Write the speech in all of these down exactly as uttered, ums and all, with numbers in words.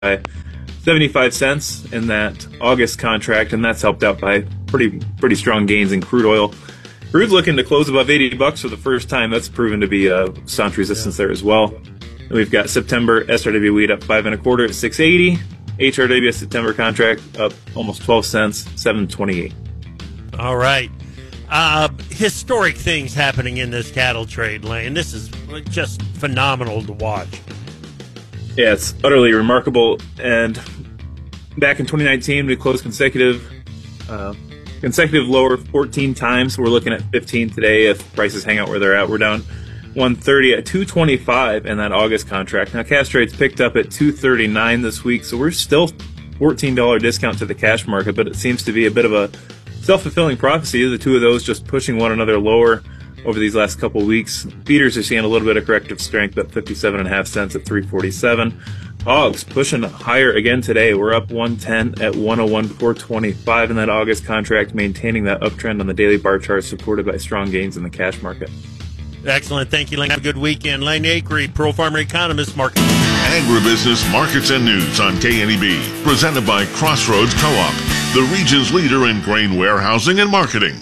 seventy-five cents in that August contract, and that's helped out by pretty pretty strong gains in crude oil. Crude's looking to close above eighty bucks for the first time. That's proven to be a staunch resistance yeah. there as well. And we've got September S R W wheat up five and a quarter at six eighty. H R W September contract up almost twelve cents, seven twenty-eight. All right. Uh, historic things happening in this cattle trade, Lane. This is just phenomenal to watch. Yeah, it's utterly remarkable. And back in twenty nineteen, we closed consecutive uh, consecutive lower fourteen times. We're looking at fifteen today if prices hang out where they're at. We're down one thirty at two twenty-five in that August contract. Now, cash trade's picked up at two thirty-nine this week, so we're still fourteen dollars discount to the cash market, but it seems to be a bit of a self-fulfilling prophecy. The two of those just pushing one another lower over these last couple weeks. Feeders are seeing a little bit of corrective strength, up fifty-seven and a half cents at three forty-seven. Hogs pushing higher again today. We're up one ten at one oh one four twenty-five in that August contract, maintaining that uptrend on the daily bar chart, supported by strong gains in the cash market. Excellent. Thank you, Lane. Have a good weekend. Lane Acree, Pearl Farmer Economist, Market. Agribusiness Markets and News on K N E B, presented by Crossroads Co-op, the region's leader in grain warehousing and marketing.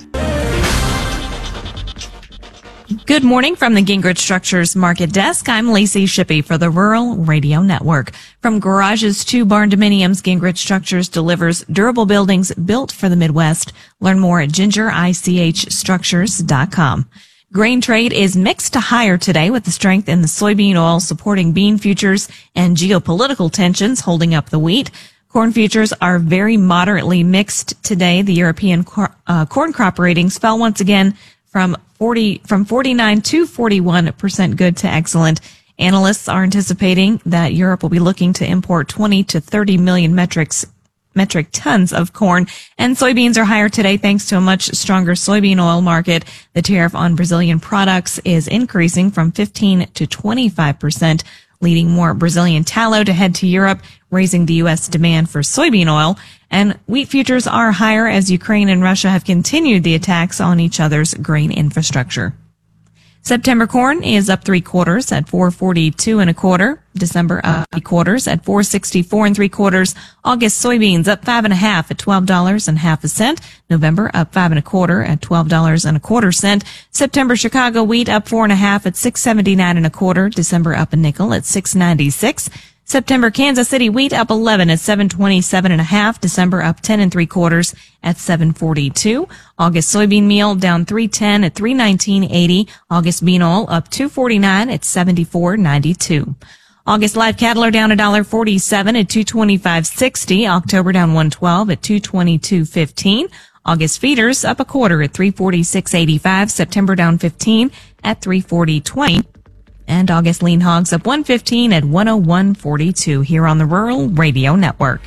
Good morning from the Gingrich Structures Market Desk. I'm Lacey Shippey for the Rural Radio Network. From garages to barn dominiums, Gingrich Structures delivers durable buildings built for the Midwest. Learn more at ginger I C H structures dot com. Grain trade is mixed to higher today, with the strength in the soybean oil supporting bean futures and geopolitical tensions holding up the wheat. Corn futures are very moderately mixed today. The European cor- uh, corn crop ratings fell once again from forty from forty-nine to forty-one percent good to excellent. Analysts are anticipating that Europe will be looking to import twenty to thirty million metrics metric tons of corn, and soybeans are higher today thanks to a much stronger soybean oil market. The tariff on Brazilian products is increasing from fifteen to twenty-five percent, leading more Brazilian tallow to head to Europe, raising the U S demand for soybean oil. And wheat futures are higher as Ukraine and Russia have continued the attacks on each other's grain infrastructure. September corn is up three quarters at four forty-two and a quarter. December up three quarters at four sixty-four and three quarters. August soybeans up five and a half at twelve dollars and half a cent. November up five and a quarter at twelve dollars and a quarter cent. September Chicago wheat up four and a half at six seventy-nine and a quarter. December up a nickel at six ninety-six. September Kansas City wheat up eleven at seven twenty-seven and a half. December up ten and three quarters at seven forty-two. August soybean meal down three ten at three nineteen eighty. August bean oil up two forty-nine at seventy-four ninety-two. August live cattle are down one forty-seven at two twenty-five sixty. October down one twelve at two twenty-two fifteen. August feeders up a quarter at three forty-six eighty-five. September down fifteen at three forty twenty. And August lean hogs up one fifteen at one oh one forty-two here on the Rural Radio Network.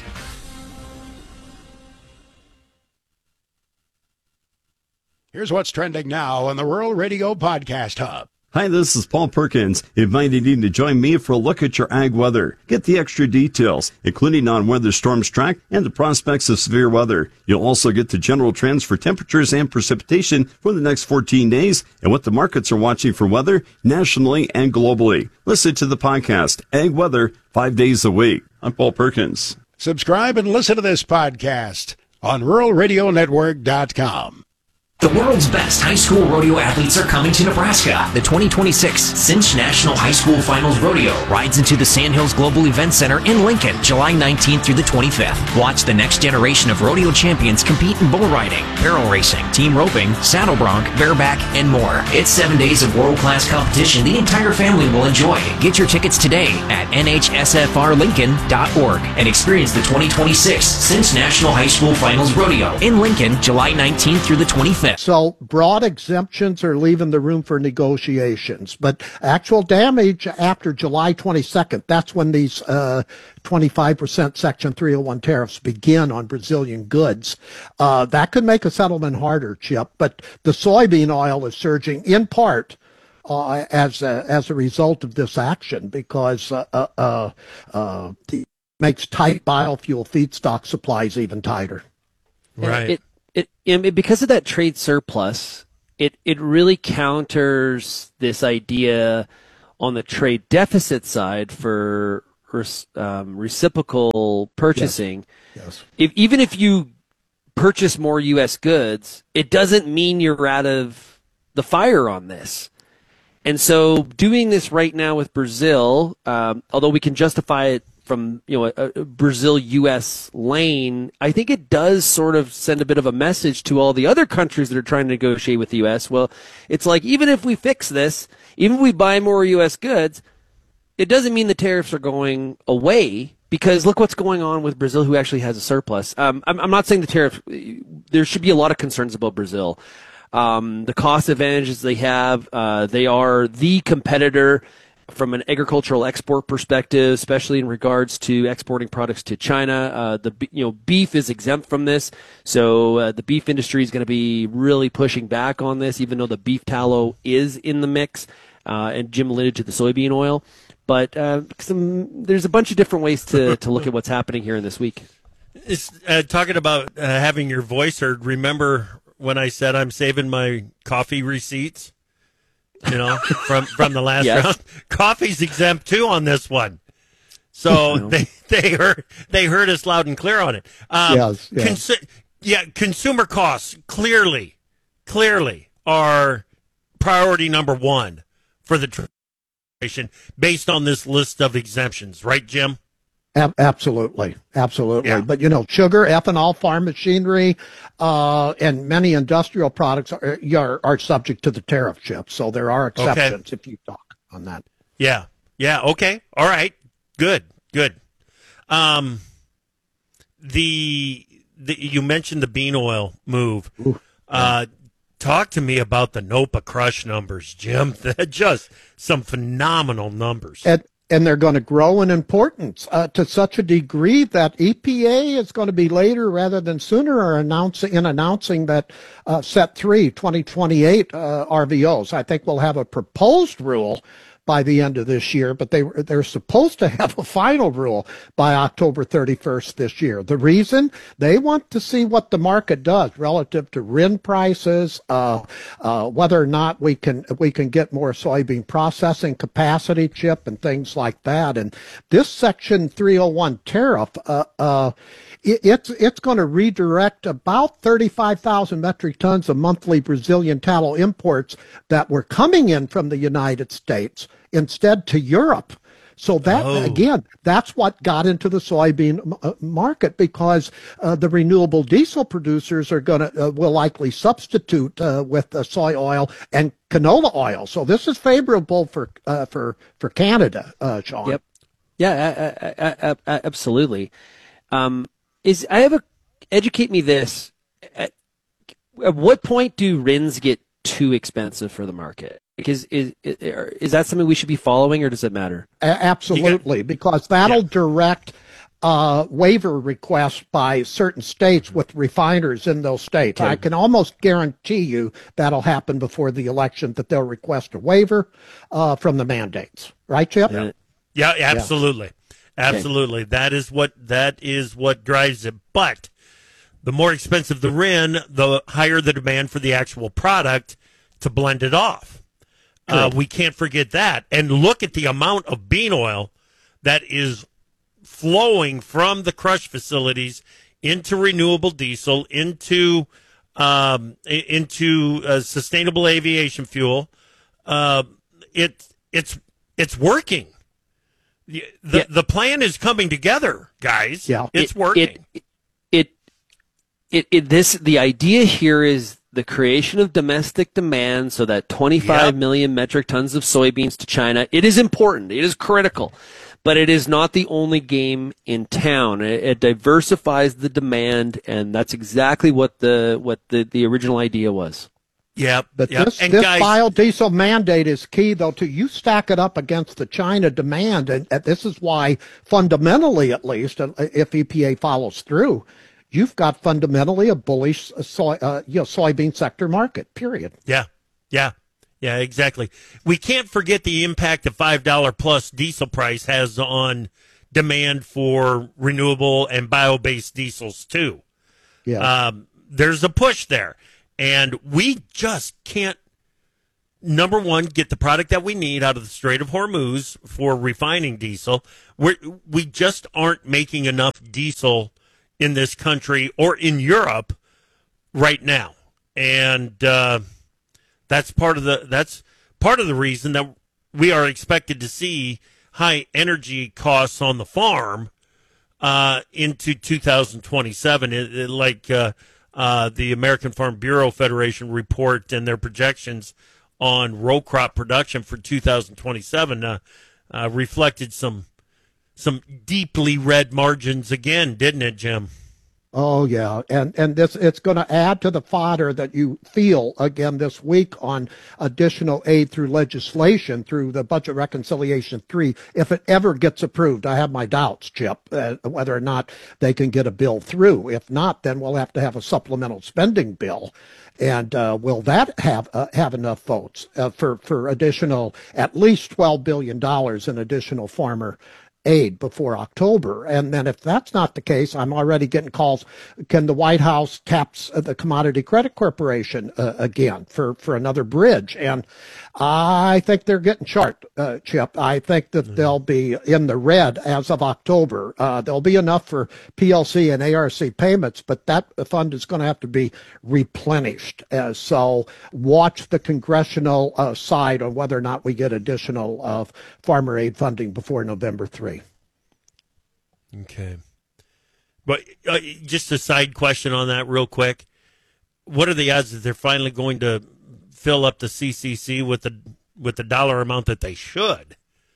Here's what's trending now on the Rural Radio Podcast Hub. Hi, this is Paul Perkins, inviting you to join me for a look at your ag weather. Get the extra details, including on where the storms track and the prospects of severe weather. You'll also get the general trends for temperatures and precipitation for the next fourteen days and what the markets are watching for weather nationally and globally. Listen to the podcast, Ag Weather, five days a week. I'm Paul Perkins. Subscribe and listen to this podcast on rural radio network dot com. The world's best high school rodeo athletes are coming to Nebraska. The twenty twenty-six Cinch National High School Finals Rodeo rides into the Sandhills Global Event Center in Lincoln, July nineteenth through the twenty-fifth. Watch the next generation of rodeo champions compete in bull riding, barrel racing, team roping, saddle bronc, bareback, and more. It's seven days of world-class competition the entire family will enjoy. Get your tickets today at N H S F R Lincoln dot org and experience the twenty twenty-six Cinch National High School Finals Rodeo in Lincoln, July nineteenth through the twenty-fifth. So broad exemptions are leaving the room for negotiations, but actual damage after July twenty-second, that's when these uh, twenty-five percent Section three oh one tariffs begin on Brazilian goods. Uh, that could make a settlement harder, Chip, but the soybean oil is surging in part uh, as, a, as a result of this action because uh, uh, uh, uh, the, makes tight biofuel feedstock supplies even tighter. Right. It, It, it because of that trade surplus, it it really counters this idea on the trade deficit side for um, reciprocal purchasing, yes. Yes. if even if you purchase more U S goods, it doesn't mean you're out of the fire on this. And so doing this right now with Brazil, um, although we can justify it from, you know, a, a Brazil-U S lane, I think it does sort of send a bit of a message to all the other countries that are trying to negotiate with the U S. Well, it's like, even if we fix this, even if we buy more U S goods, it doesn't mean the tariffs are going away, because look what's going on with Brazil, who actually has a surplus. Um, I'm, I'm not saying the tariff, there should be a lot of concerns about Brazil. Um, the cost advantages they have, uh, they are the competitor from an agricultural export perspective, especially in regards to exporting products to China. Uh, the you know beef is exempt from this, so uh, the beef industry is going to be really pushing back on this, even though the beef tallow is in the mix, uh, and Jim alluded to the soybean oil. But uh, some, there's a bunch of different ways to, to look at what's happening here in this week. It's, uh, talking about uh, having your voice heard, remember when I said I'm saving my coffee receipts, you know, from, from the last yes. round? Coffee's exempt too on this one. So no. they they heard they heard us loud and clear on it. Um, yes, yes. Consu- yeah, consumer costs clearly, clearly are priority number one for the administration based on this list of exemptions, right, Jim? Ab- absolutely, absolutely. Yeah. But, you know, sugar, ethanol, farm machinery, uh, and many industrial products are, are are subject to the tariff, Chip. So there are exceptions okay. if you talk on that. Yeah, yeah, okay, all right, good, good. Um, the, the you mentioned the bean oil move. Ooh, uh, yeah. Talk to me about the NOPA crush numbers, Jim. They're just some phenomenal numbers. And, And they're going to grow in importance uh, to such a degree that E P A is going to be later rather than sooner are announcing, in announcing that uh, Set three twenty twenty-eight uh, R V Os. I think we'll have a proposed rule by the end of this year, but they, they're supposed to have a final rule by October thirty-first this year. The reason? They want to see what the market does relative to R I N prices, uh, uh, whether or not we can we can get more soybean processing capacity, Chip, and things like that. And this Section three oh one tariff, uh, uh, it, it's it's going to redirect about thirty-five thousand metric tons of monthly Brazilian tallow imports that were coming in from the United States instead to Europe. So that, oh. again, that's what got into the soybean uh, market, because uh, the renewable diesel producers are going to, uh, will likely substitute uh, with uh, soy oil and canola oil. So this is favorable for, uh, for, for Canada, uh, Sean. Yep. Yeah, I, I, I, I, absolutely. Um, is, I have a, educate me this. At, at what point do R I Ns get too expensive for the market? Is, is is is that something we should be following, or does it matter? Absolutely, got, because that'll yeah. direct uh, waiver requests by certain states with refiners in those states. Okay. I can almost guarantee you that'll happen before the election, that they'll request a waiver uh, from the mandates. Right, Chip? Yeah, yeah absolutely. Yeah. Absolutely. Okay. That is what that is what drives it. But the more expensive the R I N, the higher the demand for the actual product to blend it off. Uh, we can't forget that. And look at the amount of bean oil that is flowing from the crush facilities into renewable diesel, into um, into uh, sustainable aviation fuel. Uh, it it's it's working. The yeah. the plan is coming together, guys. Yeah, it's it, working. It, it, it, it this the idea here is the creation of domestic demand, so that twenty-five yep. million metric tons of soybeans to China. It is important. It is critical. But it is not the only game in town. It, it diversifies the demand, and that's exactly what the what the, the original idea was. Yeah, but yep. this, and this guys, biodiesel mandate is key, though, to you stack it up against the China demand, and, and this is why, fundamentally at least, if E P A follows through, you've got fundamentally a bullish soy, uh, you know, soybean sector market, period. Yeah, yeah, yeah, exactly. We can't forget the impact the five dollars plus diesel price has on demand for renewable and bio-based diesels, too. Yeah. Um, there's a push there, and we just can't number one, get the product that we need out of the Strait of Hormuz for refining diesel. We we just aren't making enough diesel in this country or in Europe right now, and uh, that's part of the that's part of the reason that we are expected to see high energy costs on the farm uh, into two thousand twenty-seven. It, it, like uh, uh, the American Farm Bureau Federation report and their projections on row crop production for two thousand twenty-seven uh, uh, reflected some some deeply red margins again, didn't it, Jim? Oh, yeah. And and this it's going to add to the fodder that you feel again this week on additional aid through legislation, through the Budget Reconciliation three, if it ever gets approved. I have my doubts, Chip, uh, whether or not they can get a bill through. If not, then we'll have to have a supplemental spending bill. And uh, will that have uh, have enough votes uh, for, for additional, at least twelve billion dollars in additional farmer aid before October? And then if that's not the case, I'm already getting calls. Can the White House taps the Commodity Credit Corporation uh, again for, for another bridge? And I think they're getting sharp, uh, Chip. I think that mm-hmm. they'll be in the red as of October. Uh, there'll be enough for P L C and A R C payments, but that fund is going to have to be replenished. Uh, so watch the congressional uh, side on whether or not we get additional uh, farmer aid funding before November third. Okay. But uh, just a side question on that real quick. What are the odds that they're finally going to fill up the C C C with the with the dollar amount that they should?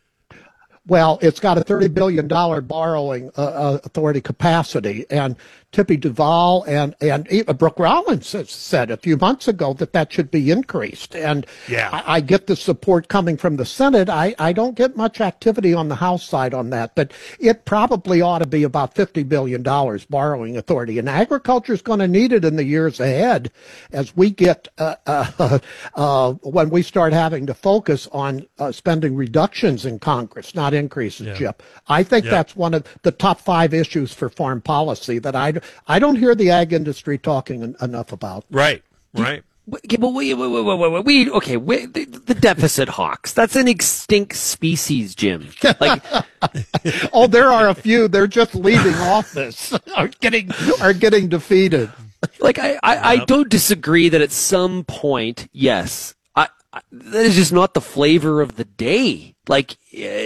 Well, it's got a thirty billion dollars borrowing uh, authority capacity, and Tippy Duval and, and even Brooke Rollins said a few months ago that that should be increased. And yeah. I, I get the support coming from the Senate. I, I don't get much activity on the House side on that, but it probably ought to be about fifty billion dollars borrowing authority. And agriculture is going to need it in the years ahead as we get, uh, uh, uh, when we start having to focus on uh, spending reductions in Congress, not increases, yeah. Chip. I think yeah. that's one of the top five issues for foreign policy that I, I don't hear the ag industry talking en- enough about. Right, right. Okay, but wait, wait, wait, wait, wait, wait. We, okay, wait, the, the deficit hawks. That's an extinct species, Jim. Like, oh, there are a few. They're just leaving office, are getting are getting defeated. Like, I, I, I don't disagree that at some point, yes, I, I, that is just not the flavor of the day. Like,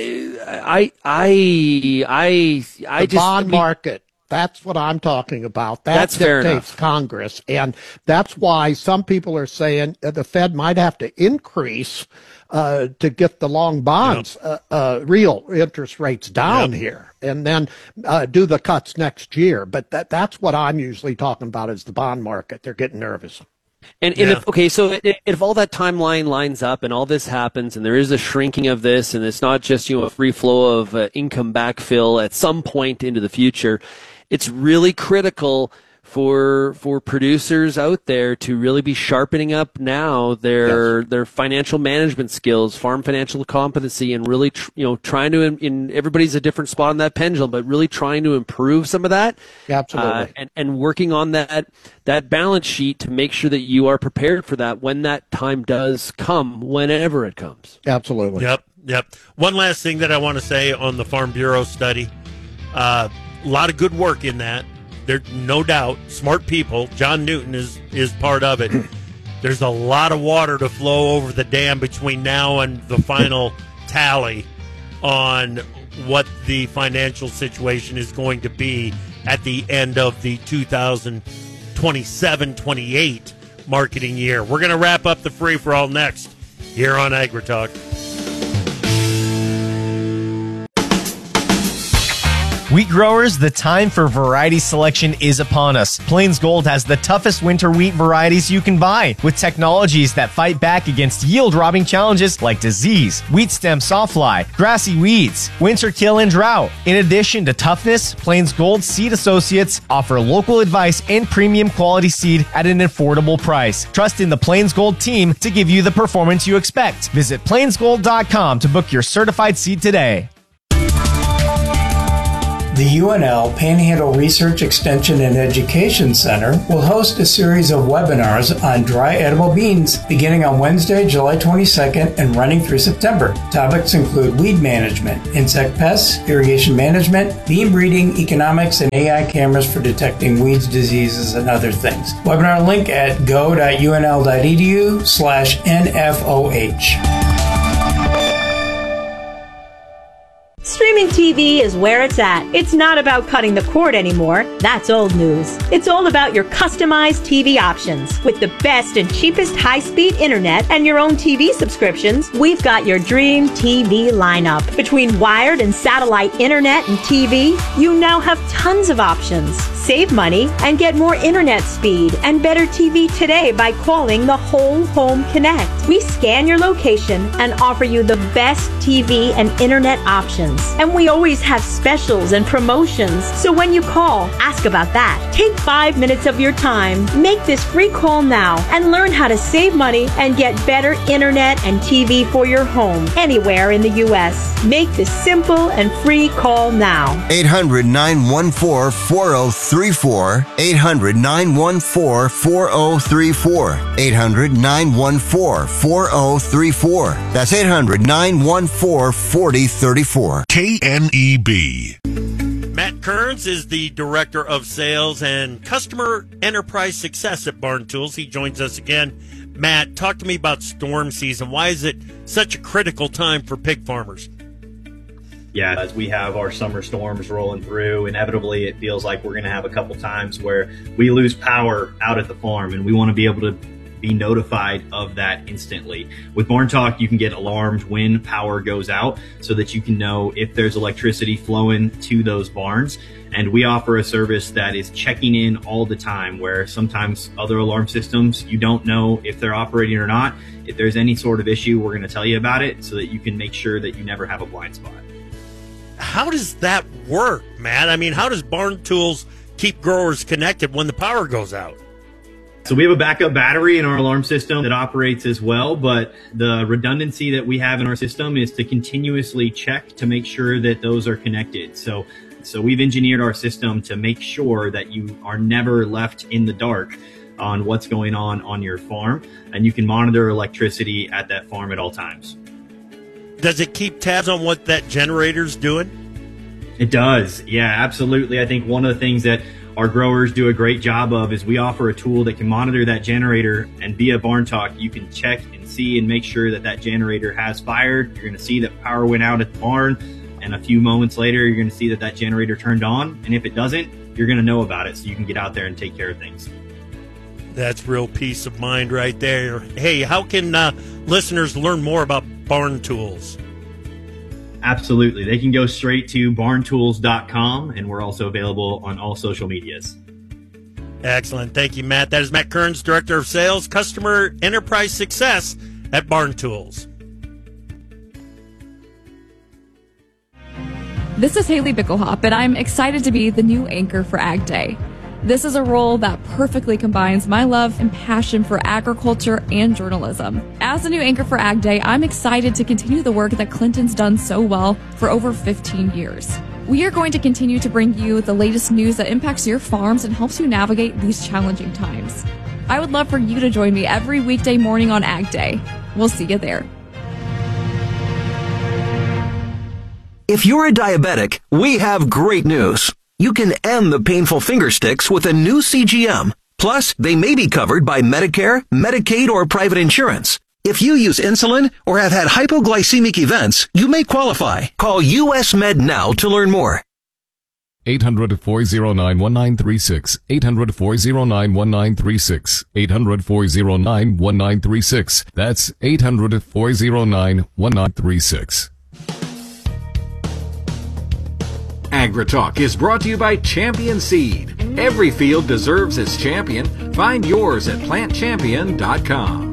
I, I, I, I the just bond I mean, market. That's what I'm talking about. That that's fair dictates enough. Congress, and that's why some people are saying the Fed might have to increase uh, to get the long bonds, yep. uh, uh, real interest rates down yep. here, and then uh, do the cuts next year. But that that's what I'm usually talking about is the bond market. They're getting nervous. And, and yeah. if, okay, so if, if all that timeline lines up and all this happens and there is a shrinking of this and it's not just, you know, a free flow of uh, income backfill at some point into the future, it's really critical for for producers out there to really be sharpening up now their yes. their financial management skills, farm financial competency, and really tr- you know trying to in, in everybody's a different spot on that pendulum, but really trying to improve some of that. Absolutely, uh, and and working on that that balance sheet to make sure that you are prepared for that when that time does come, whenever it comes. Absolutely. Yep. Yep. One last thing that I want to say on the Farm Bureau study. Uh, a lot of good work in that. There's no doubt. Smart people. John Newton is, is part of it. There's a lot of water to flow over the dam between now and the final tally on what the financial situation is going to be at the end of the two thousand twenty-seven twenty-eight marketing year. We're going to wrap up the free-for-all next here on AgriTalk. Wheat growers, the time for variety selection is upon us. Plains Gold has the toughest winter wheat varieties you can buy, with technologies that fight back against yield-robbing challenges like disease, wheat stem sawfly, grassy weeds, winter kill, and drought. In addition to toughness, Plains Gold Seed Associates offer local advice and premium quality seed at an affordable price. Trust in the Plains Gold team to give you the performance you expect. Visit plains gold dot com to book your certified seed today. The U N L Panhandle Research Extension and Education Center will host a series of webinars on dry edible beans beginning on Wednesday, July twenty-second and running through September. Topics include weed management, insect pests, irrigation management, bean breeding, economics, and A I cameras for detecting weeds, diseases, and other things. Webinar link at go.unl.edu slash NFOH. Streaming T V is where it's at. It's not about cutting the cord anymore. That's old news. It's all about your customized T V options. With the best and cheapest high-speed internet and your own T V subscriptions, we've got your dream T V lineup. Between wired and satellite internet and T V, you now have tons of options. Save money and get more internet speed and better T V today by calling the Whole Home Connect. We scan your location and offer you the best T V and internet options. And we always have specials and promotions. So when you call, ask about that. Take five minutes of your time. Make this free call now and learn how to save money and get better internet and T V for your home anywhere in the U S. Make this simple and free call now. eight hundred, nine one four, four oh three four. eight hundred, nine one four, four oh three four. eight hundred, nine one four, four oh three four. That's eight hundred, nine one four, four oh three four. K N E B. Matt Kearns is the Director of Sales and Customer Enterprise Success at Barn Tools. He joins us again. Matt, talk to me about storm season. Why is it such a critical time for pig farmers? Yeah, as we have our summer storms rolling through, inevitably it feels like we're going to have a couple times where we lose power out at the farm, and we want to be able to be notified of that instantly. With Barn Talk, you can get alarmed when power goes out so that you can know if there's electricity flowing to those barns. And we offer a service that is checking in all the time, where sometimes other alarm systems, you don't know if they're operating or not. If there's any sort of issue, we're going to tell you about it so that you can make sure that you never have a blind spot. How does that work, Matt? I mean, how does Barn Tools keep growers connected when the power goes out? So we have a backup battery in our alarm system that operates as well, but the redundancy that we have in our system is to continuously check to make sure that those are connected. So, so we've engineered our system to make sure that you are never left in the dark on what's going on on your farm, and you can monitor electricity at that farm at all times. Does it keep tabs on what that generator's doing? It does. Yeah, absolutely. I think one of the things that our growers do a great job of is we offer a tool that can monitor that generator, and via Barn Talk, you can check and see and make sure that that generator has fired. You're going to see that power went out at the barn, and a few moments later, you're going to see that that generator turned on. And if it doesn't, you're going to know about it so you can get out there and take care of things. That's real peace of mind right there. Hey, how can uh, listeners learn more about Barn Tools? Absolutely. They can go straight to barn tools dot com, and we're also available on all social medias. Excellent. Thank you, Matt. That is Matt Kearns, Director of Sales, Customer Enterprise Success at Barn Tools. This is Haley Bickelhop, and I'm excited to be the new anchor for Ag Day. This is a role that perfectly combines my love and passion for agriculture and journalism. As the new anchor for Ag Day, I'm excited to continue the work that Clinton's done so well for over fifteen years. We are going to continue to bring you the latest news that impacts your farms and helps you navigate these challenging times. I would love for you to join me every weekday morning on Ag Day. We'll see you there. If you're a diabetic, we have great news. You can end the painful finger sticks with a new C G M. Plus, they may be covered by Medicare, Medicaid, or private insurance. If you use insulin or have had hypoglycemic events, you may qualify. Call U S Med now to learn more. eight hundred, four oh nine, one nine three six. eight hundred, four oh nine, one nine three six. eight hundred, four oh nine, one nine three six. That's eight hundred, four oh nine, one nine three six. AgriTalk is brought to you by Champion Seed. Every field deserves its champion. Find yours at plant champion dot com.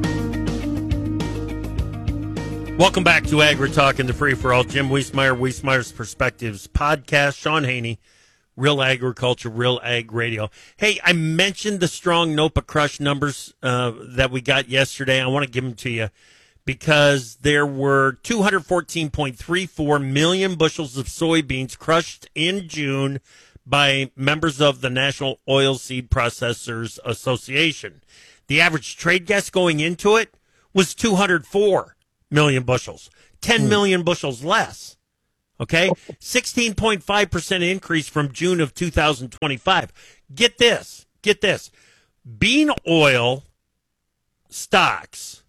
Welcome back to AgriTalk and the Free for All. Jim Wiesmeyer, Wiesmeyer's Perspectives podcast. Sean Haney, Real Agriculture, Real Ag Radio. Hey, I mentioned the strong NOPA crush numbers uh, that we got yesterday. I want to give them to you because there were two hundred fourteen point three four million bushels of soybeans crushed in June by members of the National Oilseed Processors Association. The average trade guess going into it was two hundred four million bushels, ten million bushels less. Okay? sixteen point five percent increase from June of two thousand twenty-five. Get this. Get this. Bean oil stocks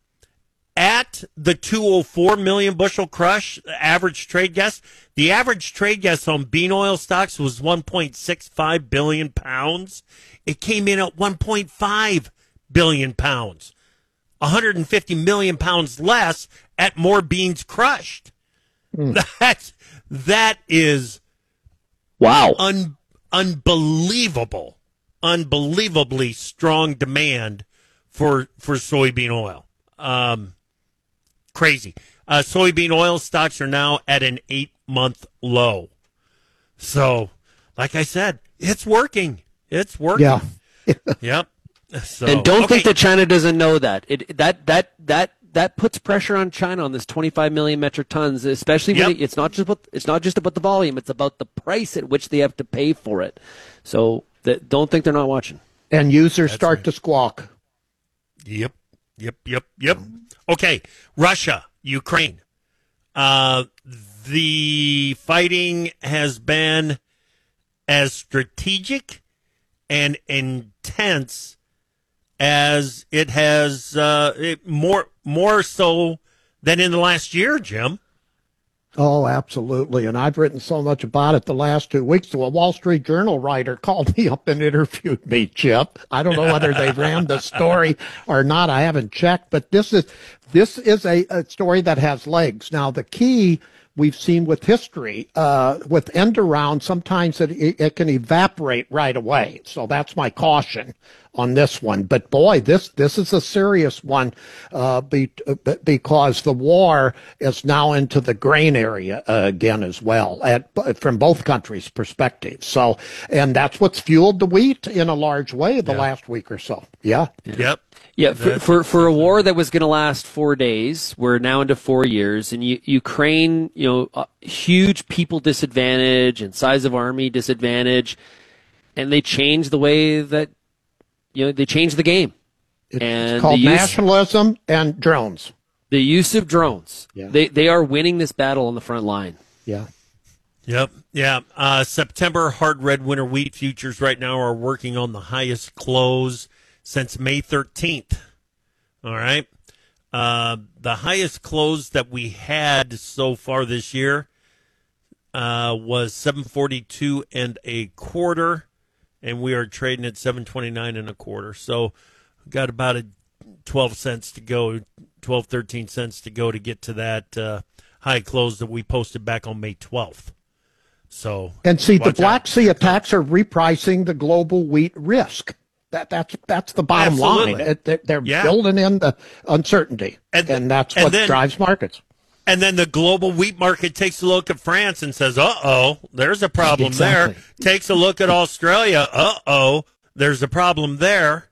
at the two hundred four million bushel crush, average trade guess, the average trade guess on bean oil stocks was one point six five billion pounds. It came in at one point five billion pounds, one hundred fifty million pounds less at more beans crushed. Mm. That, that is wow, un, unbelievable, unbelievably strong demand for for soybean oil. Um, crazy. Uh, soybean oil stocks are now at an eight-month low. So, like I said, it's working. It's working. Yeah. Yep. So, and don't okay. think that China doesn't know that. It that that that that puts pressure on China on this twenty-five million metric tons, especially when Yep. it, it's not just about, it's not just about the volume, it's about the price at which they have to pay for it. So that, don't think they're not watching. And users That's start right. to squawk. Yep. Yep. Yep. Yep. Okay. Russia, Ukraine. Uh, the fighting has been as strategic and intense as it has, uh, it more more so than in the last year, Jim. Oh, absolutely. And I've written so much about it the last two weeks. So a Wall Street Journal writer called me up and interviewed me, Chip. I don't know whether they ran the story or not. I haven't checked, but this is this is a, a story that has legs. Now, the key we've seen with history, uh, with end around, sometimes it, it can evaporate right away. So that's my caution on this one. But boy, this this is a serious one, uh, be, uh, because the war is now into the grain area uh, again as well, at, from both countries' perspectives. So, and that's what's fueled the wheat in a large way the Yeah. last week or so. Yeah. Yep. Yeah, for, for for a war that was going to last four days, we're now into four years, and U- Ukraine, you know, uh, huge people disadvantage and size of army disadvantage, and they changed the way that, you know, they changed the game. It's and called the use, nationalism and drones. the use of drones. Yeah. They they are winning this battle on the front line. Yeah. Yep. Yeah. Uh, September hard red winter wheat futures right now are working on the highest close since May thirteenth. All right. Uh, the highest close that we had so far this year uh, was seven forty-two and a quarter, and we are trading at seven twenty-nine and a quarter. So we've got about a twelve cents to go, twelve, thirteen cents to go to get to that uh, high close that we posted back on May twelfth. So, And see, the watch Black out. Sea attacks are repricing the global wheat risk. That that's that's the bottom Absolutely. line. It, they're they're Yeah. building in the uncertainty, And- and, that's and what then- drives markets. And then the global wheat market takes a look at France and says, uh-oh, there's a problem Exactly. there. Takes a look at Australia. Uh-oh, there's a problem there.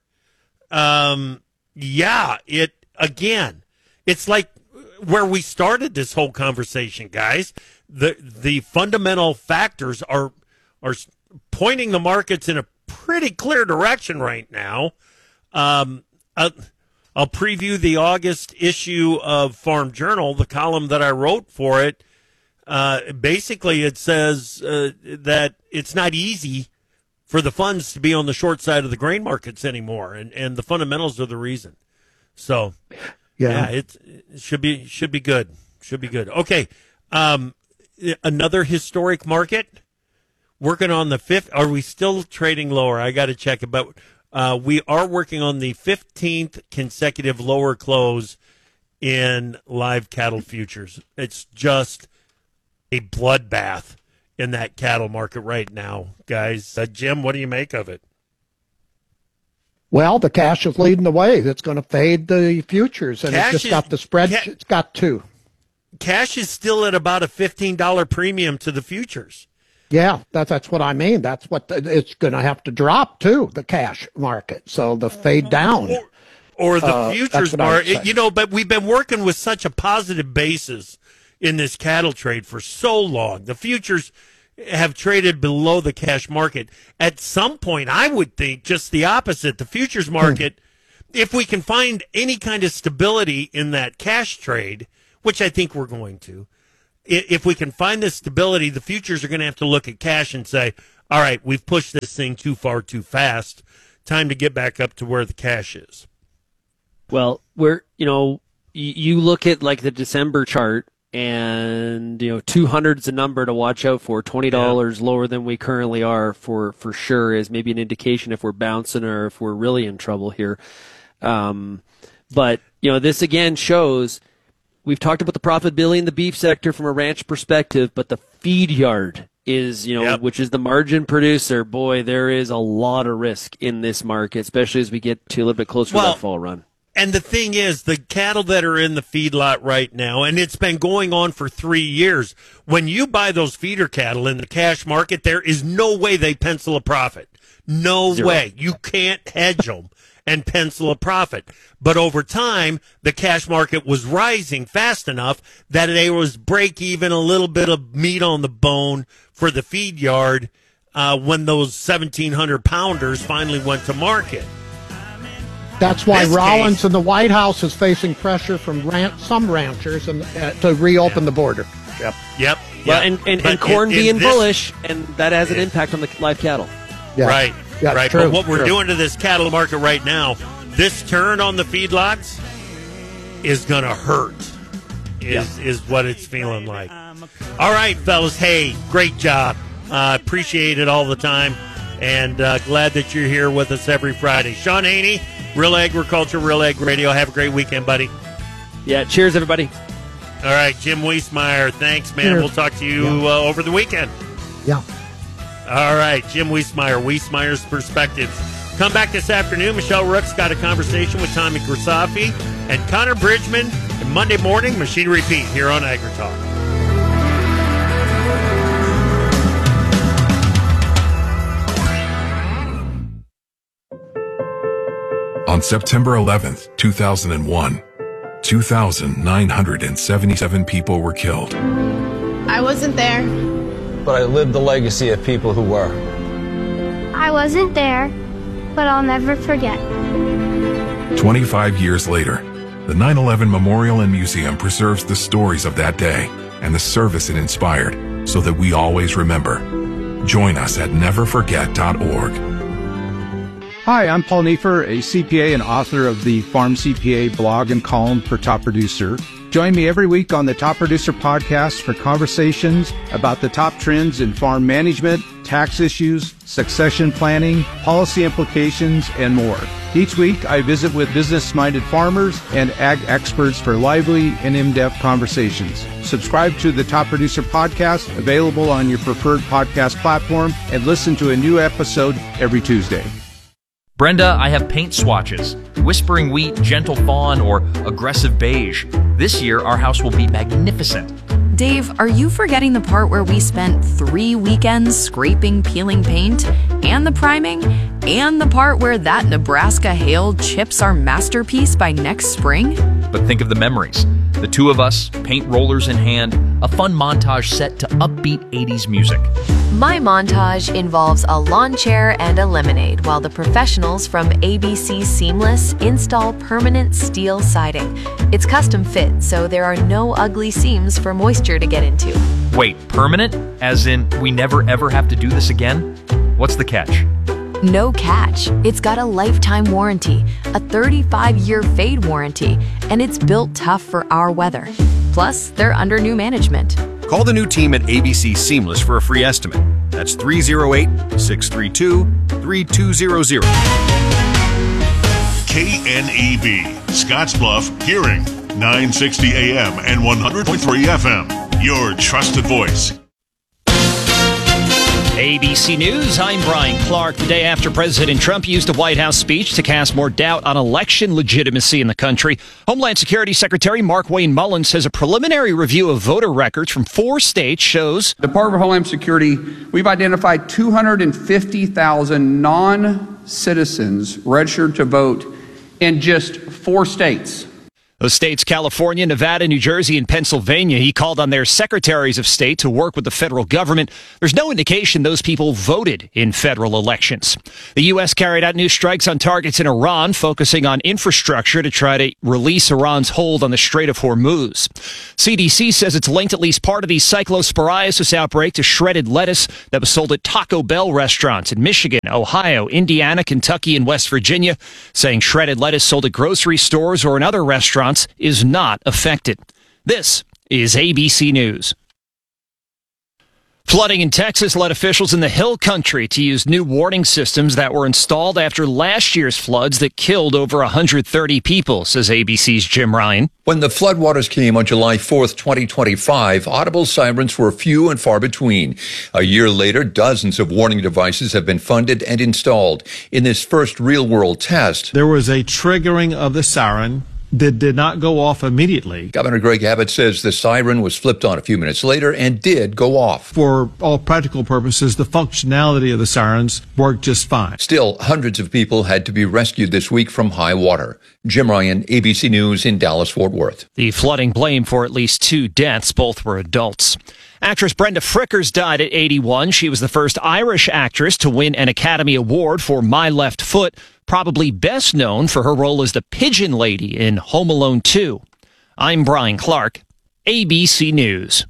Um, yeah, it, again, it's like where we started this whole conversation, guys. The the fundamental factors are are pointing the markets in a pretty clear direction right now. Um, uh, I'll preview the August issue of Farm Journal, the column that I wrote for it. Uh, basically, it says uh, that it's not easy for the funds to be on the short side of the grain markets anymore, and, and the fundamentals are the reason. So, Yeah. yeah, it, it should be should be good. Should be good. Okay, um, another historic market. Working on the fifth. Are we still trading lower? I got to check it, but uh, we are working on the fifteenth consecutive lower close in live cattle futures. It's just a bloodbath in that cattle market right now, guys. Uh, Jim, what do you make of it? Well, the cash is leading the way. It's going to fade the futures, and Cash it's just is- got the spread. ca- It's got two. Cash is still at about a fifteen dollars premium to the futures. Yeah, that's that's what I mean. That's what the, it's going to have to drop too. The cash market, so the fade down. Or, or the Uh, futures that's what I would market. say. You know, but we've been working with such a positive basis in this cattle trade for so long. The futures have traded below the cash market. At some point, I would think just the opposite. The futures market, if we can find any kind of stability in that cash trade, which I think we're going to, i- if we can find this stability, the futures are going to have to look at cash and say, all right, we've pushed this thing too far too fast. Time to get back up to where the cash is. Well, we're, you know, y- you look at like the December chart, and, you know, two hundred is a number to watch out for. twenty dollars yeah. lower than we currently are for, for sure is maybe an indication if we're bouncing or if we're really in trouble here. Um, but, you know, this again shows we've talked about the profitability in the beef sector from a ranch perspective, but the feed yard is, you know, yep. which is the margin producer. Boy, there is a lot of risk in this market, especially as we get to a little bit closer well, to that fall run. And the thing is, the cattle that are in the feedlot right now, and it's been going on for three years, when you buy those feeder cattle in the cash market, there is no way they pencil a profit. No Zero. way. You can't hedge them and pencil a profit. But over time, the cash market was rising fast enough that there was break even, a little bit of meat on the bone for the feed yard uh, when those seventeen hundred pounders finally went to market. That's why This Rollins case- and the White House is facing pressure from ran- some ranchers and uh, to reopen the border. Yep. Yep. Well, yep. and, and, But and corn in- in being this- bullish, and that has an impact on the live cattle. Yeah. Right. Yeah, right. true, But what we're true. doing to this cattle market right now, this turn on the feedlots is going to hurt, is, Yeah. is what it's feeling like. All right, fellas. Hey, great job. Uh, appreciate it all the time. And uh, glad that you're here with us every Friday. Sean Haney, Real Agriculture, Real Ag Radio. Have a great weekend, buddy. Yeah, cheers, everybody. All right, Jim Wiesmeyer, thanks, man. Cheers. We'll talk to you uh, over the weekend. Yeah. All right, Jim Wiesmeyer, Wiesmeyer's Perspectives. Come back this afternoon. Michelle Rook's got a conversation with Tommy Grisafi and Connor Bridgman. And Monday morning, Machinery Pete here on AgriTalk. On September eleventh, two thousand one, two thousand nine hundred seventy-seven people were killed. I wasn't there. But I lived the legacy of people who were. I wasn't there, but I'll never forget. twenty-five years later, the nine eleven Memorial and Museum preserves the stories of that day and the service it inspired so that we always remember. Join us at never forget dot org. Hi, I'm Paul Neiffer, a C P A and author of the Farm C P A blog and column for Top Producer. Join me every week on the Top Producer podcast for conversations about the top trends in farm management, tax issues, succession planning, policy implications, and more. Each week, I visit with business-minded farmers and ag experts for lively and in-depth conversations. Subscribe to the Top Producer podcast, available on your preferred podcast platform, and listen to a new episode every Tuesday. Brenda, I have paint swatches. Whispering Wheat, Gentle Fawn, or Aggressive Beige. This year, our house will be magnificent. Dave, are you forgetting the part where we spent three weekends scraping, peeling paint, and the priming, and the part where that Nebraska hail chips our masterpiece by next spring? But think of the memories. The two of us, paint rollers in hand, a fun montage set to upbeat eighties music. My montage involves a lawn chair and a lemonade, while the professionals from A B C Seamless install permanent steel siding. It's custom fit, so there are no ugly seams for moisture to get into. Wait, permanent? As in, we never ever have to do this again? What's the catch? No catch. It's got a lifetime warranty, a thirty-five year fade warranty, and it's built tough for our weather. Plus, they're under new management. Call the new team at A B C Seamless for a free estimate. That's three oh eight, six three two, three two zero zero. K N E B, Scottsbluff Hearing, nine sixty A M and one hundred point three F M. Your trusted voice. A B C News, I'm Brian Clark. The day after President Trump used a White House speech to cast more doubt on election legitimacy in the country, Homeland Security Secretary Mark Wayne Mullins says a preliminary review of voter records from four states shows Department of Homeland Security, we've identified two hundred fifty thousand non-citizens registered to vote in just four states. Those states, California, Nevada, New Jersey, and Pennsylvania, he called on their secretaries of state to work with the federal government. There's no indication those people voted in federal elections. The U S carried out new strikes on targets in Iran, focusing on infrastructure to try to release Iran's hold on the Strait of Hormuz. C D C says it's linked at least part of the cyclosporiasis outbreak to shredded lettuce that was sold at Taco Bell restaurants in Michigan, Ohio, Indiana, Kentucky, and West Virginia, saying shredded lettuce sold at grocery stores or in other restaurants is not affected. This is A B C News. Flooding in Texas led officials in the Hill Country to use new warning systems that were installed after last year's floods that killed over one hundred thirty people, says A B C's Jim Ryan. When the floodwaters came on July fourth, twenty twenty-five, audible sirens were few and far between. A year later, dozens of warning devices have been funded and installed. In this first real-world test, there was a triggering of the siren that did not go off immediately. Governor Greg Abbott says the siren was flipped on a few minutes later and did go off. For all practical purposes, the functionality of the sirens worked just fine. Still, hundreds of people had to be rescued this week from high water. Jim Ryan, A B C News in Dallas-Fort Worth. The flooding blamed for at least two deaths. Both were adults. Actress Brenda Frickers died at eighty-one. She was the first Irish actress to win an Academy Award for My Left Foot, probably best known for her role as the Pigeon Lady in Home Alone two. I'm Brian Clark, A B C News.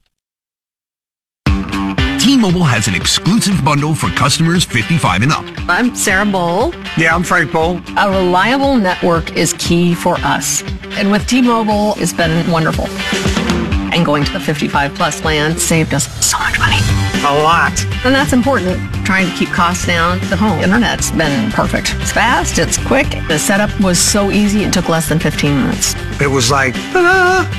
T-Mobile has an exclusive bundle for customers fifty-five and up. I'm Sarah Bowl. Yeah, I'm Frank Bowl. A reliable network is key for us. And with T-Mobile, it's been wonderful. And going to the fifty-five plus plan saved us so much money. A lot. And that's important. Trying to keep costs down. The home internet's been perfect. It's fast, it's quick. The setup was so easy, it took less than fifteen minutes. It was like, ta-da!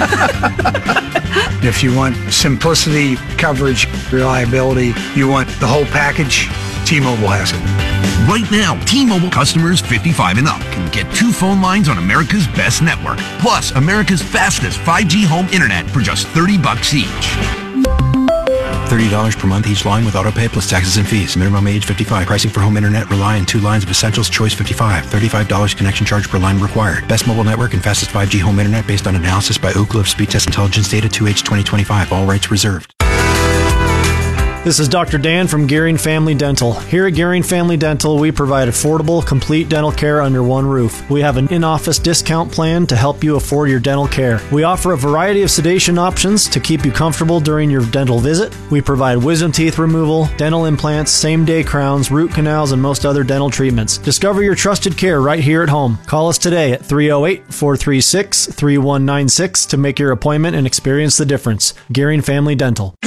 If you want simplicity, coverage, reliability, you want the whole package, T-Mobile has it. Right now, T-Mobile customers fifty-five and up can get two phone lines on America's best network, plus America's fastest five G home internet for just thirty bucks each. thirty dollars per month each line with autopay plus taxes and fees. Minimum age fifty-five. Pricing for home internet rely on two lines of Essentials Choice fifty-five. thirty-five dollars connection charge per line required. Best mobile network and fastest five G home internet based on analysis by Ookla of Speed Test Intelligence Data two H twenty twenty-five. All rights reserved. This is Doctor Dan from Gearing Family Dental. Here at Gearing Family Dental, we provide affordable, complete dental care under one roof. We have an in-office discount plan to help you afford your dental care. We offer a variety of sedation options to keep you comfortable during your dental visit. We provide wisdom teeth removal, dental implants, same-day crowns, root canals, and most other dental treatments. Discover your trusted care right here at home. Call us today at three oh eight, four three six, three one nine six to make your appointment and experience the difference. Gearing Family Dental.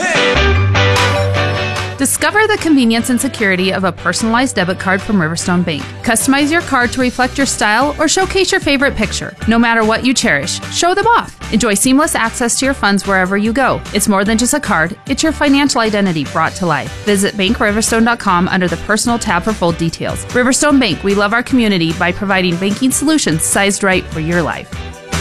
Discover the convenience and security of a personalized debit card from Riverstone Bank. Customize your card to reflect your style or showcase your favorite picture. No matter what you cherish, show them off. Enjoy seamless access to your funds wherever you go. It's more than just a card, it's your financial identity brought to life. Visit bank riverstone dot com under the Personal tab for full details. Riverstone Bank, we love our community by providing banking solutions sized right for your life.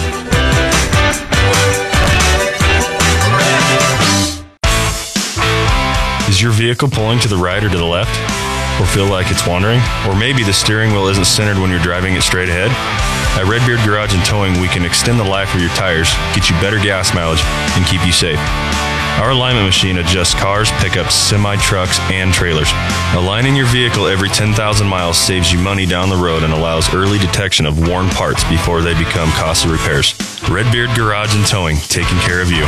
Is your vehicle pulling to the right or to the left? Or feel like it's wandering? Or maybe the steering wheel isn't centered when you're driving it straight ahead? At Redbeard Garage and Towing, we can extend the life of your tires, get you better gas mileage, and keep you safe. Our alignment machine adjusts cars, pickups, semi-trucks, and trailers. Aligning your vehicle every ten thousand miles saves you money down the road and allows early detection of worn parts before they become costly repairs. Redbeard Garage and Towing, taking care of you.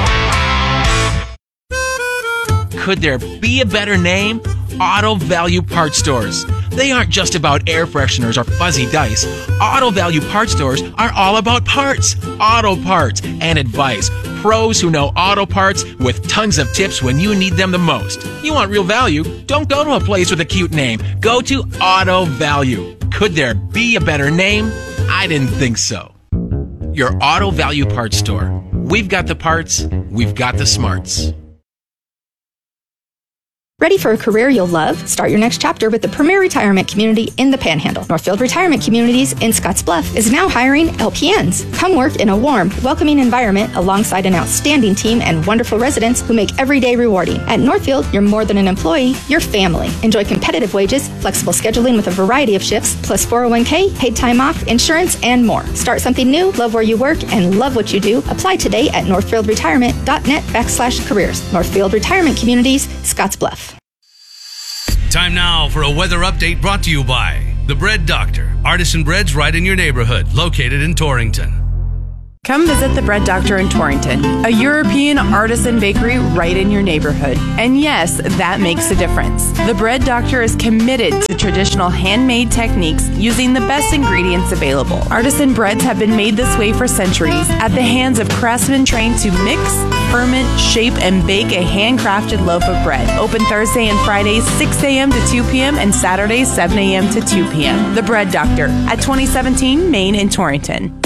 Could there be a better name? Auto Value Parts Stores. They aren't just about air fresheners or fuzzy dice. Auto Value Parts Stores are all about parts, auto parts, and advice. Pros who know auto parts with tons of tips when you need them the most. You want real value? Don't go to a place with a cute name. Go to Auto Value. Could there be a better name? I didn't think so. Your Auto Value Parts Store. We've got the parts, we've got the smarts. Ready for a career you'll love? Start your next chapter with the premier retirement community in the Panhandle. Northfield Retirement Communities in Scottsbluff is now hiring L P Ns. Come work in a warm, welcoming environment alongside an outstanding team and wonderful residents who make every day rewarding. At Northfield, you're more than an employee, you're family. Enjoy competitive wages, flexible scheduling with a variety of shifts, plus four oh one k, paid time off, insurance, and more. Start something new, love where you work, and love what you do. Apply today at northfieldretirement.net backslash careers. Northfield Retirement Communities, Scottsbluff. Time now for a weather update brought to you by The Bread Doctor. Artisan breads right in your neighborhood, located in Torrington. Come visit The Bread Doctor in Torrington, a European artisan bakery right in your neighborhood. And yes, that makes a difference. The Bread Doctor is committed to traditional handmade techniques using the best ingredients available. Artisan breads have been made this way for centuries at the hands of craftsmen trained to mix, ferment, shape, and bake a handcrafted loaf of bread. Open Thursday and Fridays, six a.m. to two p.m. and Saturdays, seven a.m. to two p.m. The Bread Doctor at twenty seventeen Main in Torrington.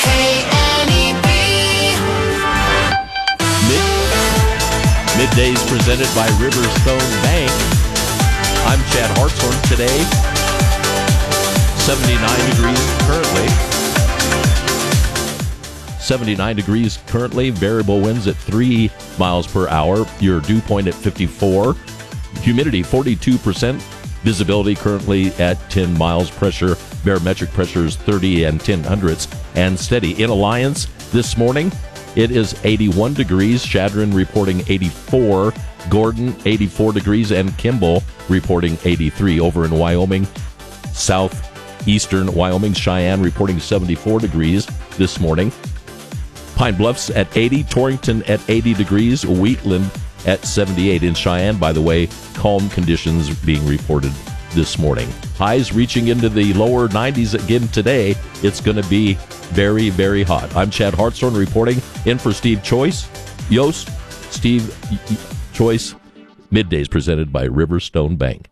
Middays presented by Riverstone Bank. I'm Chad Hartshorn. Today, seventy-nine degrees currently. seventy-nine degrees currently. Variable winds at three miles per hour. Your dew point at fifty-four. Humidity forty-two percent. Visibility currently at ten miles. Pressure, barometric pressure is thirty and ten hundredths and steady. In Alliance this morning, it is eighty-one degrees. Chadron reporting eighty-four. Gordon, eighty-four degrees. And Kimball reporting eighty-three. Over in Wyoming, southeastern Wyoming, Cheyenne reporting seventy-four degrees this morning. Pine Bluffs at eighty. Torrington at eighty degrees. Wheatland at seventy-eight. In Cheyenne, by the way, calm conditions being reported this morning. Highs reaching into the lower nineties again today. It's going to be very, very hot. I'm Chad Hartshorn reporting in for Steve Choice. Yost, Steve Choice, Middays presented by Riverstone Bank.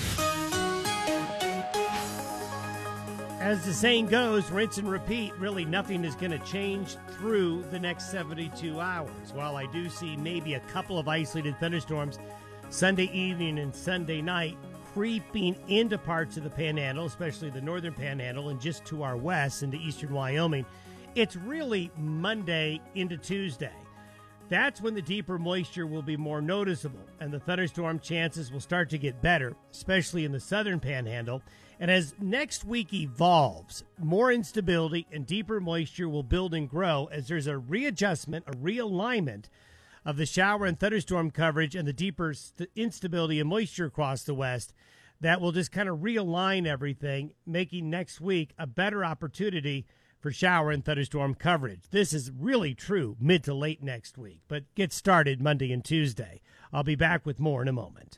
As the saying goes, rinse and repeat. Really, nothing is going to change through the next seventy-two hours. While I do see maybe a couple of isolated thunderstorms Sunday evening and Sunday night creeping into parts of the Panhandle, especially the northern Panhandle, and just to our west into eastern Wyoming, it's really Monday into Tuesday. That's when the deeper moisture will be more noticeable, and the thunderstorm chances will start to get better, especially in the southern Panhandle. And as next week evolves, more instability and deeper moisture will build and grow as there's a readjustment, a realignment of the shower and thunderstorm coverage and the deeper st- instability and moisture across the west that will just kind of realign everything, making next week a better opportunity for shower and thunderstorm coverage. This is really true mid to late next week, but get started Monday and Tuesday. I'll be back with more in a moment.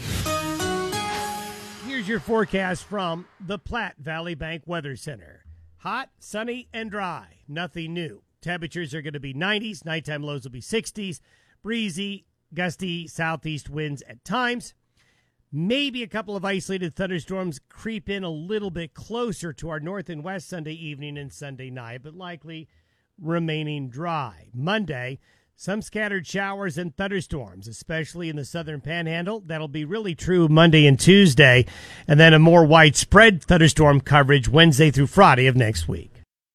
Here's your forecast from the Platte Valley Bank Weather Center. Hot, sunny, and dry. Nothing new. Temperatures are going to be nineties. Nighttime lows will be sixties. Breezy, gusty southeast winds at times. Maybe a couple of isolated thunderstorms creep in a little bit closer to our north and west Sunday evening and Sunday night, but likely remaining dry. Monday, some scattered showers and thunderstorms, especially in the southern Panhandle. That'll be really true Monday and Tuesday, and then a more widespread thunderstorm coverage Wednesday through Friday of next week.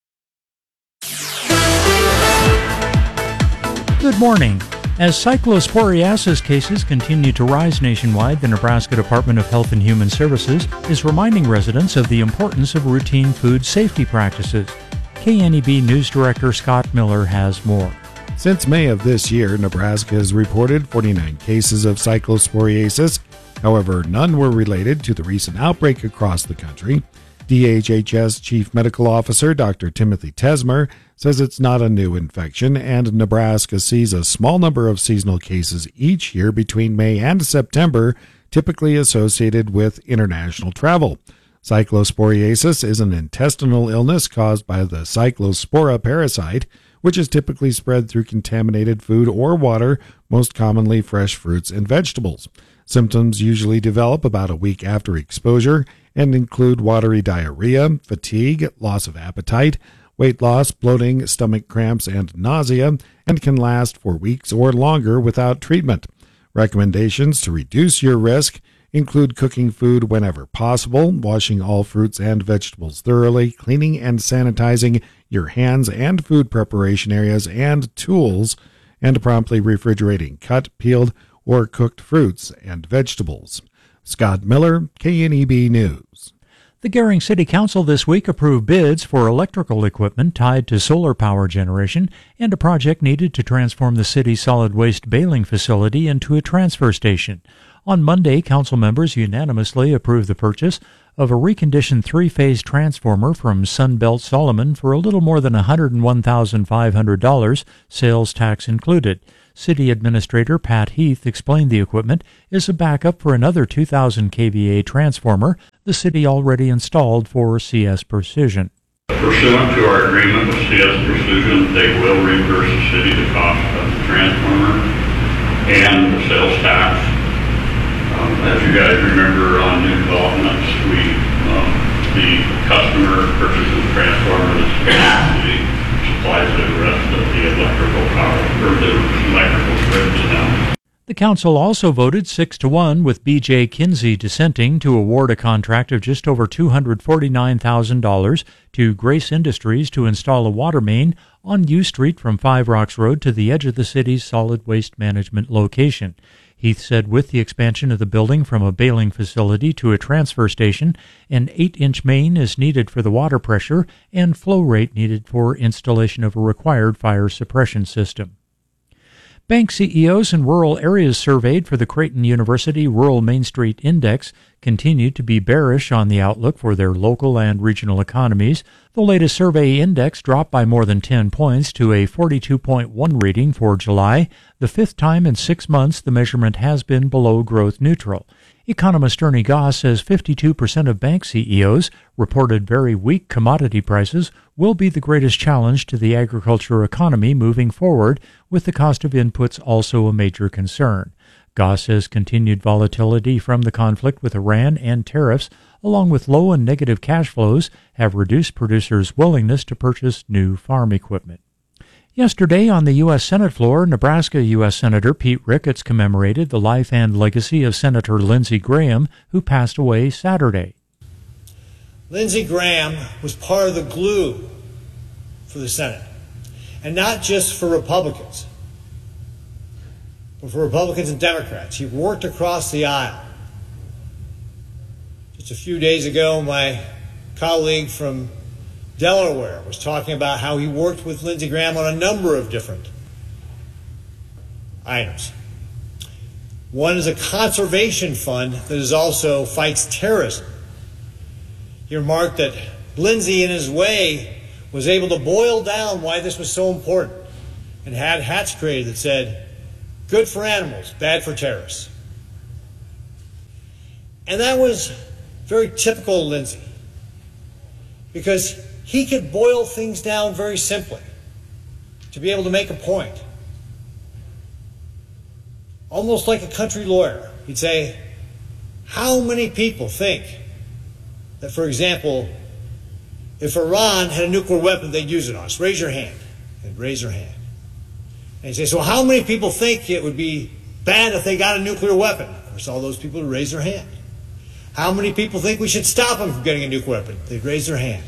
Good morning. As cyclosporiasis cases continue to rise nationwide, the Nebraska Department of Health and Human Services is reminding residents of the importance of routine food safety practices. K N E B News Director Scott Miller has more. Since May of this year, Nebraska has reported forty-nine cases of cyclosporiasis. However, none were related to the recent outbreak across the country. D H H S Chief Medical Officer Doctor Timothy Tesmer says it's not a new infection, and Nebraska sees a small number of seasonal cases each year between May and September, typically associated with international travel. Cyclosporiasis is an intestinal illness caused by the Cyclospora parasite, which is typically spread through contaminated food or water, most commonly fresh fruits and vegetables. Symptoms usually develop about a week after exposure and include watery diarrhea, fatigue, loss of appetite, weight loss, bloating, stomach cramps, and nausea, and can last for weeks or longer without treatment. Recommendations to reduce your risk include cooking food whenever possible, washing all fruits and vegetables thoroughly, cleaning and sanitizing your hands and food preparation areas and tools, and promptly refrigerating cut, peeled, or cooked fruits and vegetables. Scott Miller, K N E B News. The Gering City Council this week approved bids for electrical equipment tied to solar power generation and a project needed to transform the city's solid waste baling facility into a transfer station. On Monday, council members unanimously approved the purchase of a reconditioned three-phase transformer from Sunbelt Solomon for a little more than one hundred one thousand five hundred dollars, sales tax included. City Administrator Pat Heath explained the equipment is a backup for another two thousand k V A transformer the city already installed for C S Precision. Pursuant to our agreement with C S Precision, they will reimburse the city the cost of the transformer and the sales tax. Um, as you guys remember, on new developments, we um, the customer purchases the transformer, the city supplies the rest of the electrical power, or the electrical grid to them. The council also voted six to one, with B J Kinsey dissenting, to award a contract of just over two hundred forty-nine thousand dollars to Grace Industries to install a water main on U Street from Five Rocks Road to the edge of the city's solid waste management location. Heath said with the expansion of the building from a baling facility to a transfer station, an eight-inch main is needed for the water pressure and flow rate needed for installation of a required fire suppression system. Bank C E Os in rural areas surveyed for the Creighton University Rural Main Street Index continue to be bearish on the outlook for their local and regional economies. The latest survey index dropped by more than ten points to a forty-two point one reading for July, the fifth time in six months the measurement has been below growth neutral. Economist Ernie Goss says fifty-two percent of bank C E Os reported very weak commodity prices will be the greatest challenge to the agriculture economy moving forward, with the cost of inputs also a major concern. Goss says continued volatility from the conflict with Iran and tariffs, along with low and negative cash flows, have reduced producers' willingness to purchase new farm equipment. Yesterday on the U S Senate floor, Nebraska U S Senator Pete Ricketts commemorated the life and legacy of Senator Lindsey Graham, who passed away Saturday. Lindsey Graham was part of the glue for the Senate, and not just for Republicans, but for Republicans and Democrats. He worked across the aisle. Just a few days ago, my colleague from Delaware was talking about how he worked with Lindsey Graham on a number of different items. One is a conservation fund that is also fights terrorism. He remarked that Lindsey, in his way, was able to boil down why this was so important and had hats created that said, good for animals, bad for terrorists. And that was very typical of Lindsey, because he could boil things down very simply to be able to make a point. Almost like a country lawyer. He'd say, how many people think that, for example, if Iran had a nuclear weapon, they'd use it on us? Raise your hand. They'd raise their hand. And he'd say, so how many people think it would be bad if they got a nuclear weapon? Of course, all those people would raise their hand. How many people think we should stop them from getting a nuclear weapon? They'd raise their hand.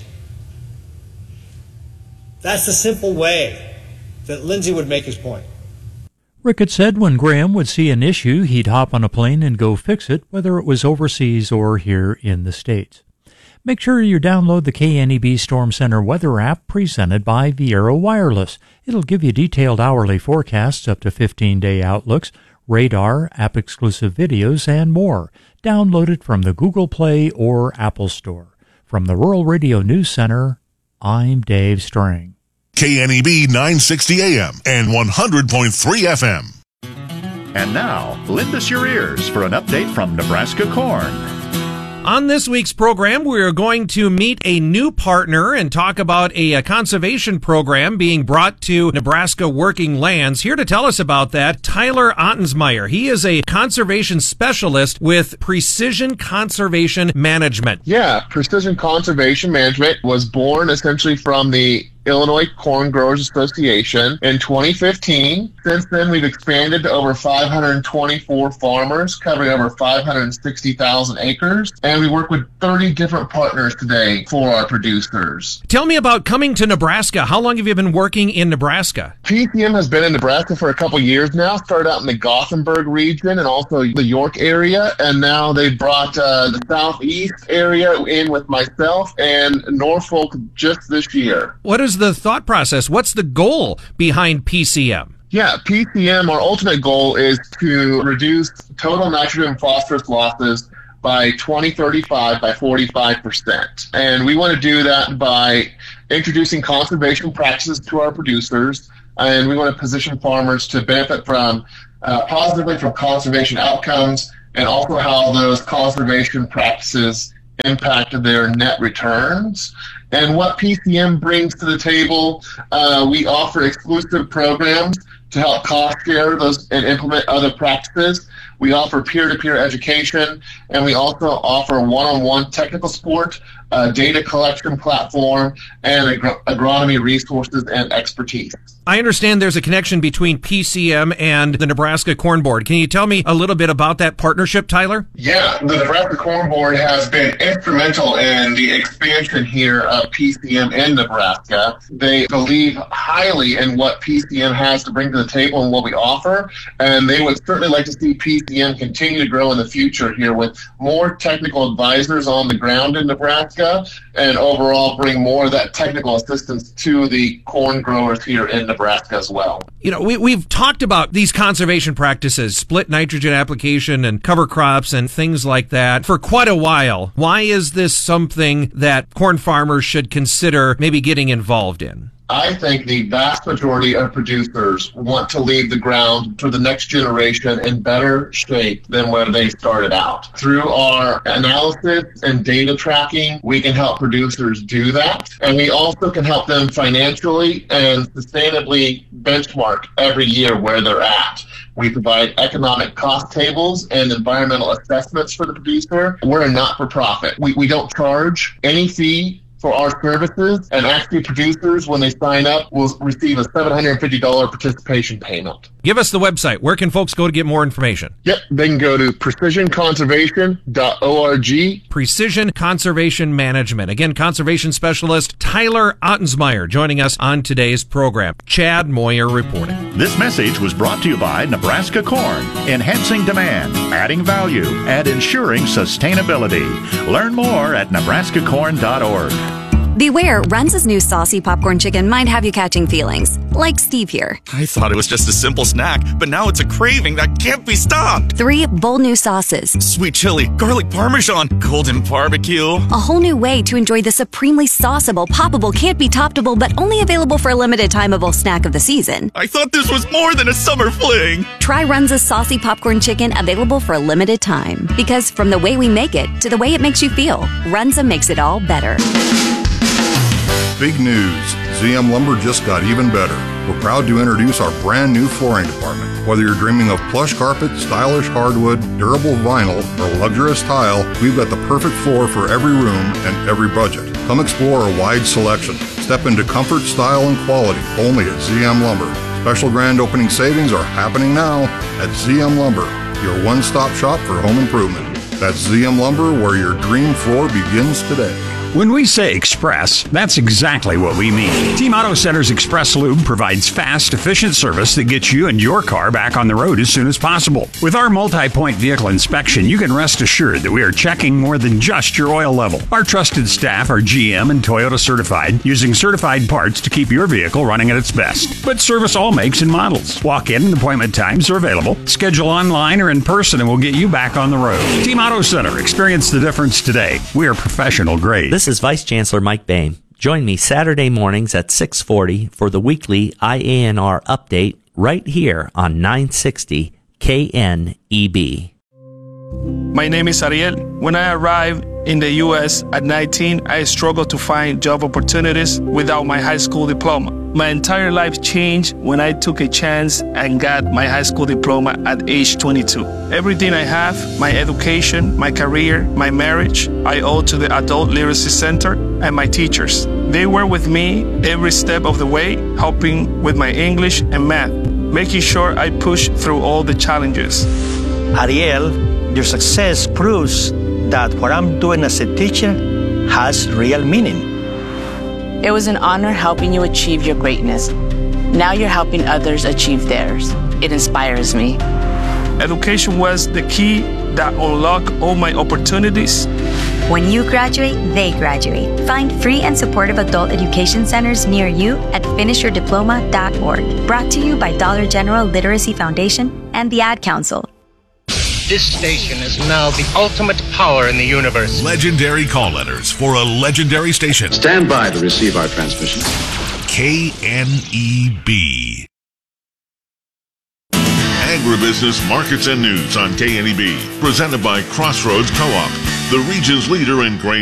That's the simple way that Lindsey would make his point. Ricketts said when Graham would see an issue, he'd hop on a plane and go fix it, whether it was overseas or here in the States. Make sure you download the K N E B Storm Center weather app presented by Viera Wireless. It'll give you detailed hourly forecasts, up to fifteen-day outlooks, radar, app-exclusive videos, and more. Download it from the Google Play or Apple Store. From the Rural Radio News Center, I'm Dave Strang. K N E B nine sixty A M and one hundred point three F M. And now, lend us your ears for an update from Nebraska Corn. On this week's program, we're going to meet a new partner and talk about a, a conservation program being brought to Nebraska working lands. Here to tell us about that, Tyler Ottensmeyer. He is a conservation specialist with Precision Conservation Management. Yeah, Precision Conservation Management was born essentially from the Illinois Corn Growers Association in twenty fifteen. Since then, we've expanded to over five hundred twenty-four farmers, covering over five hundred sixty thousand acres, and we work with thirty different partners today for our producers. Tell me about coming to Nebraska. How long have you been working in Nebraska? P C M has been in Nebraska for a couple years now. Started out in the Gothenburg region and also the York area, and now they brought uh, the Southeast area in with myself and Norfolk just this year. What is the thought process? What's the goal behind P C M? Yeah, P C M, our ultimate goal is to reduce total nitrogen and phosphorus losses by twenty thirty-five by forty-five percent. And we want to do that by introducing conservation practices to our producers, and we want to position farmers to benefit from uh, positively from conservation outcomes and also how those conservation practices impact their net returns. And what P C M brings to the table, uh, we offer exclusive programs to help cost share those and implement other practices. We offer peer-to-peer education, and we also offer one-on-one technical support, a data collection platform, and agro- agronomy resources and expertise. I understand there's a connection between P C M and the Nebraska Corn Board. Can you tell me a little bit about that partnership, Tyler? Yeah, the Nebraska Corn Board has been instrumental in the expansion here of P C M in Nebraska. They believe highly in what P C M has to bring to the table and what we offer, and they would certainly like to see P C M continue to grow in the future here with more technical advisors on the ground in Nebraska and overall bring more of that technical assistance to the corn growers here in Nebraska as well. You know, we, we've talked about these conservation practices, split nitrogen application and cover crops and things like that for quite a while. Why is this something that corn farmers should consider maybe getting involved in? I think the vast majority of producers want to leave the ground for the next generation in better shape than where they started out. Through our analysis and data tracking, we can help producers do that. And we also can help them financially and sustainably benchmark every year where they're at. We provide economic cost tables and environmental assessments for the producer. We're a not-for-profit. We, we don't charge any fee for our services, and actually producers, when they sign up, will receive a seven hundred fifty dollars participation payment. Give us the website. Where can folks go to get more information? Yep, they can go to precision conservation dot org. Precision Conservation Management. Again, conservation specialist Tyler Ottensmeyer joining us on today's program. Chad Moyer reporting. This message was brought to you by Nebraska Corn, enhancing demand, adding value, and ensuring sustainability. Learn more at nebraska corn dot org. Beware, Runza's new saucy popcorn chicken might have you catching feelings, like Steve here. I thought it was just a simple snack, but now it's a craving that can't be stopped. Three bold new sauces. Sweet chili, garlic parmesan, golden barbecue. A whole new way to enjoy the supremely sauceable, poppable, can't be toppable, but only available for a limited timeable snack of the season. I thought this was more than a summer fling. Try Runza's saucy popcorn chicken, available for a limited time. Because from the way we make it to the way it makes you feel, Runza makes it all better. Big news. Z M Lumber just got even better. We're proud to introduce our brand new flooring department. Whether you're dreaming of plush carpet, stylish hardwood, durable vinyl, or luxurious tile, we've got the perfect floor for every room and every budget. Come explore a wide selection. Step into comfort, style, and quality only at Z M Lumber. Special grand opening savings are happening now at Z M Lumber, your one-stop shop for home improvement. That's Z M Lumber, where your dream floor begins today. When we say express, that's exactly what we mean. Team Auto Center's Express Lube provides fast, efficient service that gets you and your car back on the road as soon as possible. With our multi-point vehicle inspection, you can rest assured that we are checking more than just your oil level. Our trusted staff are G M and Toyota certified, using certified parts to keep your vehicle running at its best. But service all makes and models. Walk-in and appointment times are available. Schedule online or in person and we'll get you back on the road. Team Auto Center. Experience the difference today. We are professional grade. This is Vice Chancellor Mike Bain. Join me Saturday mornings at six forty for the weekly I A N R update right here on nine sixty K N E B. My name is Ariel. When I arrived in the U S at nineteen, I struggled to find job opportunities without my high school diploma. My entire life changed when I took a chance and got my high school diploma at age twenty-two. Everything I have, my education, my career, my marriage, I owe to the Adult Literacy Center and my teachers. They were with me every step of the way, helping with my English and math, making sure I push through all the challenges. Ariel, your success proves that what I'm doing as a teacher has real meaning. It was an honor helping you achieve your greatness. Now you're helping others achieve theirs. It inspires me. Education was the key that unlocked all my opportunities. When you graduate, they graduate. Find free and supportive adult education centers near you at finish your diploma dot org. Brought to you by Dollar General Literacy Foundation and the Ad Council. This station is now the ultimate power in the universe. Legendary call letters for a legendary station. Stand by to receive our transmission. K N E B. Agribusiness Markets and News on K N E B. Presented by Crossroads Co-op, the region's leader in grain.